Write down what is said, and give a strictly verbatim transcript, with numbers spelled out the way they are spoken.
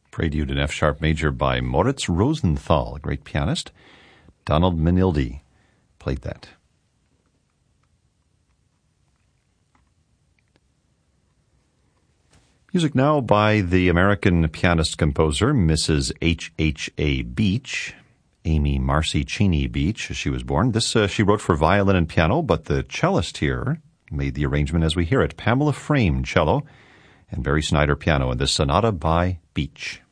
Prelude in F-sharp major by Moritz Rosenthal, a great pianist. Donald Manildi played that. Music now by the American pianist-composer, Missus H H A Beach, Amy Marcy Cheney Beach, as she was born. This uh, she wrote for violin and piano, but the cellist here made the arrangement as we hear it. Pamela Frame, cello, and Barry Snyder, piano, in this sonata by Beach.